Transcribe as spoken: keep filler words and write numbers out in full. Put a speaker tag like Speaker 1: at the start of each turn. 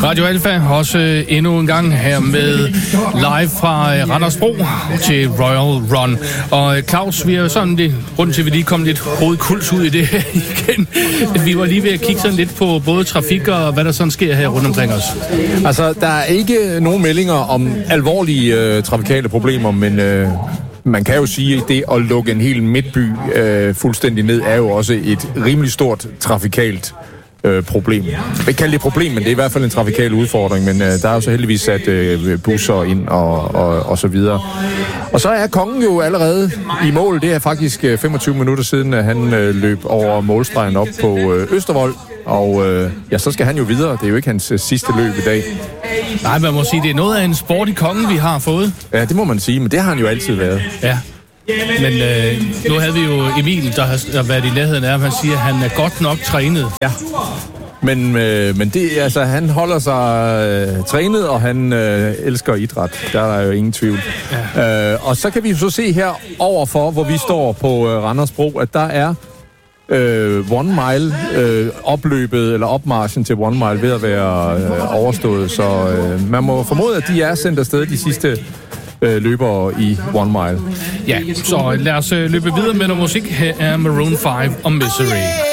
Speaker 1: Radio Alfa, også endnu en gang her med live fra Randersbro til Royal Run. Og Claus, vi er jo sådan lidt, rundt til at vi lige kom lidt hovedkuls ud i det her igen. Vi var lige ved at kigge sådan lidt på både trafik og hvad der sådan sker her rundt omkring os.
Speaker 2: Altså, der er ikke nogen meldinger om alvorlige øh, trafikale problemer, men øh, man kan jo sige, at det at lukke en hel midtby øh, fuldstændig ned, er jo også et rimelig stort trafikalt Øh, problem. Jeg vil ikke kalde det et problem, men det er i hvert fald en trafikal udfordring, men øh, der er jo så heldigvis sat øh, busser ind og, og, og så videre. Og så er kongen jo allerede i mål. Det er faktisk øh, femogtyve minutter siden, at han øh, løb over målstregen op på øh, Østervold, og øh, ja, så skal han jo videre. Det er jo ikke hans øh, sidste løb i dag.
Speaker 1: Nej, man må sige, det er noget af en sport i kongen, vi har fået.
Speaker 2: Ja, det må man sige, men det har han jo altid været.
Speaker 1: Ja. Men øh, nu havde vi jo Emil, der har været i nærheden af ham. Han siger, at han er godt nok trænet.
Speaker 2: Ja, men, øh, men det, altså, han holder sig øh, trænet, og han øh, elsker idræt. Der er jo ingen tvivl. Ja. Øh, og så kan vi så se her overfor, hvor vi står på øh, Randersbro, at der er øh, One Mile øh, opløbet, eller opmarchen til One Mile ved at være øh, overstået. Så øh, man må formode, at de er sendt afsted de sidste løbere i One Mile.
Speaker 1: Ja, så lad os løbe videre med noget musik. Her er Maroon five og Misery.